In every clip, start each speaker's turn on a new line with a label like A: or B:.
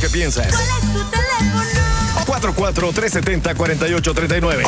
A: que piensas.
B: ¿Cuál es tu teléfono?
A: 44370-4839.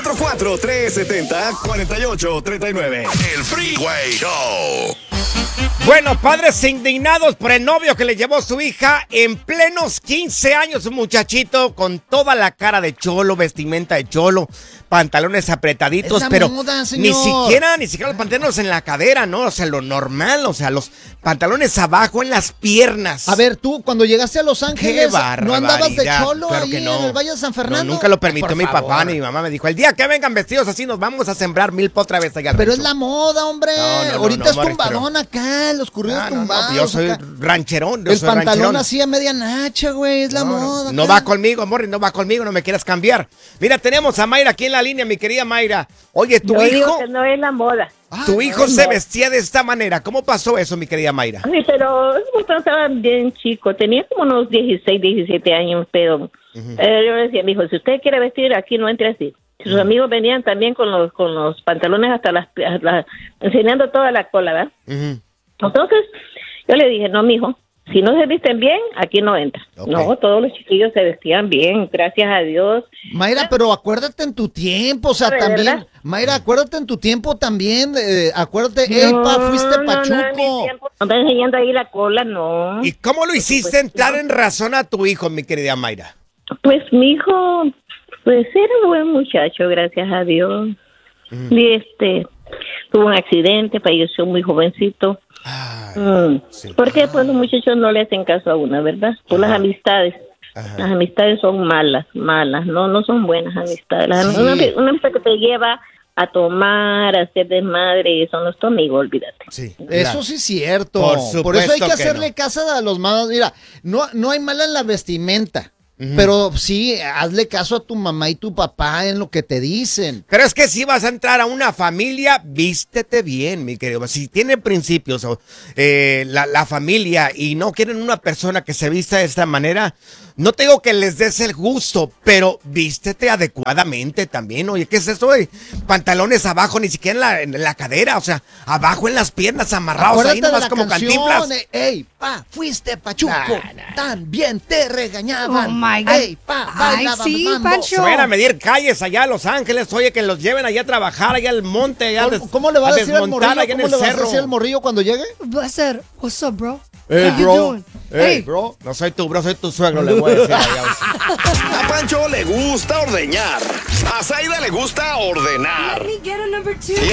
A: 844-370-4839. El Freeway Show.
C: Bueno, padres indignados por el novio que le llevó su hija en plenos 15 años, un muchachito con toda la cara de cholo, vestimenta de cholo, pantalones apretaditos, pero
D: moda,
C: ni siquiera los pantalones en la cadera, ¿no? O sea, lo normal, o sea, los pantalones abajo en las piernas.
D: A ver, tú, cuando llegaste a Los Ángeles, ¿no andabas de cholo
C: claro
D: ahí
C: que no.
D: en el Valle de San Fernando?
C: No, nunca lo permitió
D: Por
C: mi
D: favor.
C: papá ni mi mamá. Me dijo, el día que vengan vestidos así nos vamos a sembrar milpa otra vez allá al
D: Pero es
C: rancho.
D: la moda, hombre.
C: No,
D: Ahorita es
C: Morris,
D: tumbadón acá, los corridos tumbados.
C: yo soy
D: acá.
C: rancherón.
D: El pantalón así a media nacha, güey, es la moda.
C: No
D: acá.
C: va conmigo, Morris, no va conmigo, no me quieras cambiar. Mira, tenemos a Mayra aquí en la línea, mi querida Mayra. Oye, tu
E: Yo
C: hijo,
E: digo que no es la moda.
C: tu hijo se vestía de esta manera. ¿Cómo pasó eso, mi querida Mayra?
E: Sí, pero estaba bien chico, tenía como unos 16, 17 años, pero yo le decía, mijo, si usted quiere vestir, aquí no entre así. Sus amigos venían también con los pantalones hasta enseñando toda la cola, ¿verdad? Entonces, yo le dije, no, mijo, si no se visten bien, aquí no entra.
C: Okay.
E: No, todos los chiquillos se vestían bien, gracias a Dios.
D: Mayra, pero acuérdate en tu tiempo, o sea,
E: ¿De
D: también.
E: verdad?
D: Mayra, acuérdate en tu tiempo también. Acuérdate, fuiste
E: en
D: pachuco.
E: mi tiempo, no está enseñando ahí la cola, no.
C: ¿Y cómo lo hiciste
E: Pues,
C: entrar
E: no.
C: en razón a tu hijo, mi querida Mayra?
E: Pues mi hijo, pues era buen muchacho, gracias a Dios. Y tuvo un accidente, falleció muy jovencito.
C: Sí.
E: Porque pues los muchachos no le hacen caso a una, ¿verdad? Por las amistades.
C: Ajá.
E: Las amistades son malas, no son buenas amistades.
D: Sí.
E: Una amistad que te lleva a tomar, a hacer desmadre, eso no es tu amigo, olvídate.
C: Sí,
D: Eso
C: claro.
D: sí es cierto.
C: Por
D: Por eso hay
C: supuesto
D: que
C: que
D: hacerle
C: no.
D: caso a los malos. Mira, no hay mala en la vestimenta. Pero sí, hazle caso a tu mamá y tu papá en lo que te dicen.
C: Pero es que si vas a entrar a una familia, vístete bien, mi querido. Si tiene principios la familia y no quieren una persona que se vista de esta manera, no te digo que les des el gusto, pero vístete adecuadamente también. Oye, ¿qué es eso de pantalones abajo, ni siquiera en la cadera? O sea, abajo en las piernas, amarrados ahí
D: Acuérdate de
C: nomás
D: la
C: como
D: canción,
C: Cantinflas.
D: Ey, fuiste pachuco. También te regañaban.
F: Oh, my God.
D: Ey,
F: Ay,
D: bailaba
F: sí,
D: mambo.
F: Pancho.
C: Se van a medir calles allá a Los Ángeles, oye, que los lleven allá a trabajar, allá al monte, allá
D: ¿Cómo le va a decir al
C: desmontar
D: morrillo?
C: allá en
D: ¿Cómo
C: el
D: le vas a
C: cerro.
D: decir al morrillo cuando llegue?
F: Va a ser, what's up, bro?
C: Hey,
F: How you
C: bro.
F: doing?
C: Hey, bro. No soy tu bro, soy tu suegro, le voy a decir allá.
A: A Pancho le gusta ordeñar. A Zaida le gusta ordenar.
B: Let me get a number two.
A: Y